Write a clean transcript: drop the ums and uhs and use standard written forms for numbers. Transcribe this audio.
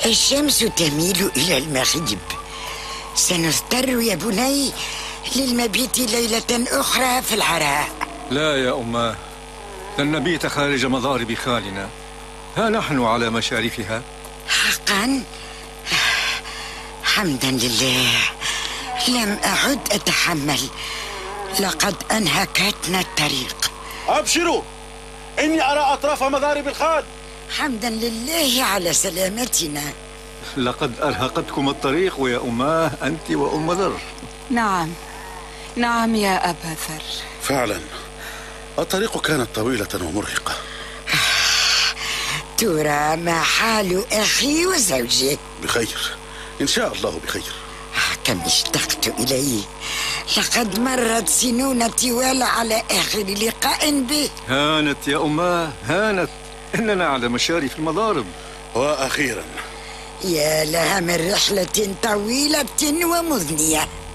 الشمس تميل إلى المغرب. سنضطر يا بني للمبيت ليلة أخرى في العراء. لا يا أماه، لن نبيت خارج مضارب خالنا، ها نحن على مشارفها. حقا؟ حمدا لله، لم أعد أتحمل، لقد أنهكتنا الطريق. أبشروا، إني أرى أطراف مضارب الخال. حمدا لله على سلامتنا. لقد أرهقتكم الطريق يا أماه، أنت وأم ذر. نعم نعم يا أبا ذر، فعلا الطريق كانت طويلة ومرهقة. ترى ما حال أخي وزوجه؟ بخير إن شاء الله بخير. كم اشتقت إليه، لقد مرت سنون طوال على آخر لقاء به. هانت يا أماه، هانت، إننا على مشارف المضارب. وأخيرا يا لها من رحلة طويلة ومذنية.